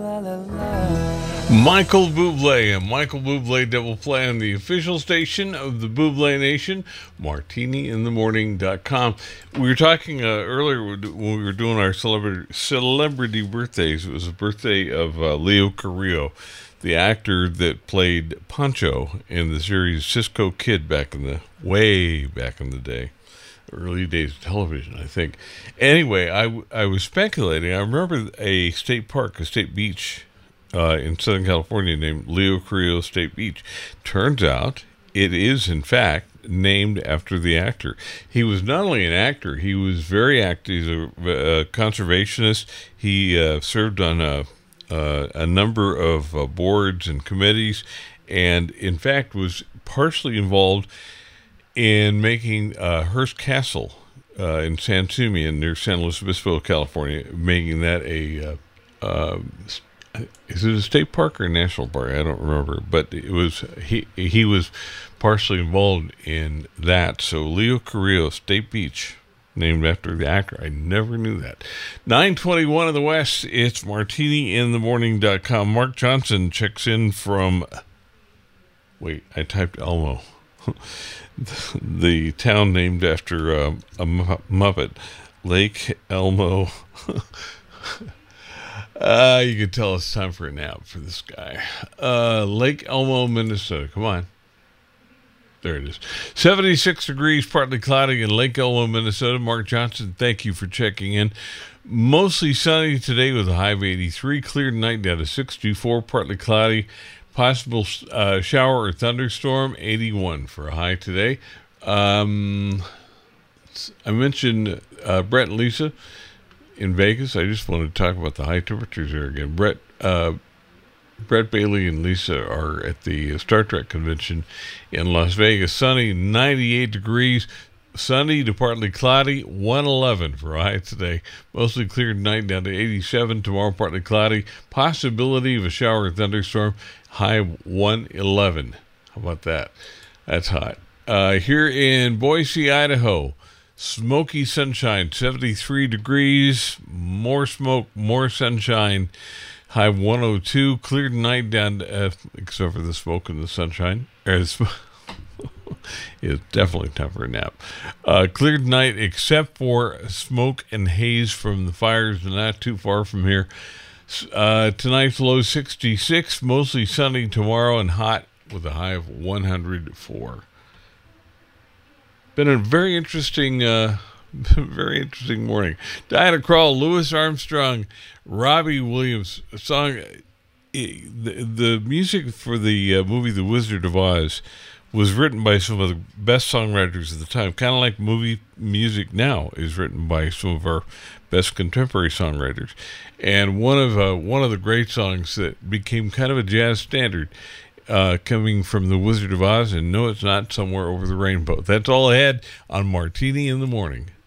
Michael Bublé and Michael Bublé Double Play on the official station of the Bublé Nation, martiniinthemorning.com. We were talking earlier when we were doing our celebrity birthdays. It was the birthday of Leo Carrillo, the actor that played Pancho in the series Cisco Kid way back in the day. Early days of television, I think. Anyway, I was speculating. I remember a state beach in Southern California named Leo Carrillo State Beach. Turns out it is, in fact, named after the actor. He was not only an actor, he was very active. He's a conservationist. He served on a number of boards and committees, and, in fact, was partially involved in making Hearst Castle in San Simeon near San Luis Obispo, California, making that is it a state park or a national park? I don't remember, but it was he was partially involved in that. So Leo Carrillo State Beach, named after the actor. I never knew that. 9:21 in the West. It's martiniinthemorning.com. Mark Johnson checks in from. Wait, I typed Elmo. The town named after a Muppet, Lake Elmo. You can tell it's time for a nap for this guy. Lake Elmo, Minnesota. Come on. There it is. 76 degrees, partly cloudy in Lake Elmo, Minnesota. Mark Johnson, thank you for checking in. Mostly sunny today with a high of 83. Clear tonight down to 64, partly cloudy. Possible shower or thunderstorm, 81 for a high today. I mentioned Brett and Lisa in Vegas. I just wanted to talk about the high temperatures there again. Brett Bailey and Lisa are at the Star Trek convention in Las Vegas. Sunny, 98 degrees. Sunny to partly cloudy, 111 for a high today. Mostly clear tonight down to 87. Tomorrow, partly cloudy. Possibility of a shower or thunderstorm, high 111. How about that? That's hot. Here in Boise, Idaho, smoky sunshine, 73 degrees. More smoke, more sunshine. High 102. Clear tonight down to, except for the smoke and the sunshine. It's definitely time for a nap. Cleared night except for smoke and haze from the fires, not too far from here. Tonight's low 66, mostly sunny tomorrow and hot with a high of 104. Been a very interesting morning. Diana Krall, Louis Armstrong, Robbie Williams song. The music for the movie The Wizard of Oz was written by some of the best songwriters of the time, kind of like movie music now is written by some of our best contemporary songwriters. And one of the great songs that became kind of a jazz standard, coming from The Wizard of Oz, and no, it's not Somewhere Over the Rainbow. That's all I had on Martini in the Morning.